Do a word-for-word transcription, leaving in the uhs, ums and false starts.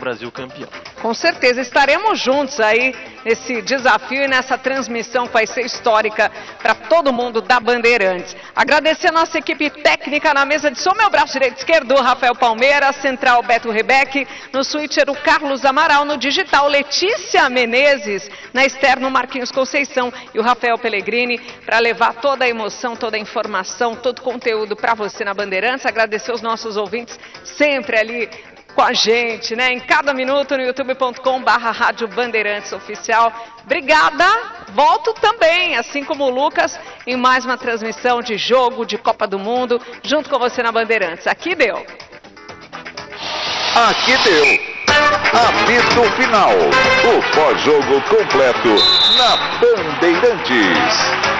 Brasil campeão. Com certeza, estaremos juntos aí nesse desafio e nessa transmissão que vai ser histórica para todo mundo da Bandeirantes. Agradecer a nossa equipe técnica na mesa de som, meu braço direito e esquerdo, Rafael Palmeira, central Beto Rebeck, no switcher o Carlos Amaral, no digital Letícia Menezes, na externo Marquinhos Conceição e o Rafael Pellegrini para levar toda a emoção, toda a informação, todo o conteúdo para você na Bandeirantes. Agradecer os nossos ouvintes sempre ali com a gente, né? Em cada minuto no youtube ponto com barra Rádio Bandeirantes Oficial. Obrigada, volto também, assim como o Lucas, em mais uma transmissão de jogo de Copa do Mundo, junto com você na Bandeirantes. Aqui deu. Aqui deu. Apito final. O pós-jogo completo na Bandeirantes.